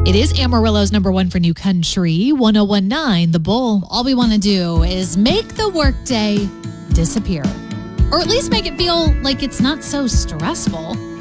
It is Amarillo's number one for New Country, 1019 The Bull. All we want to do is make the workday disappear. Or at least make it feel like it's not so stressful.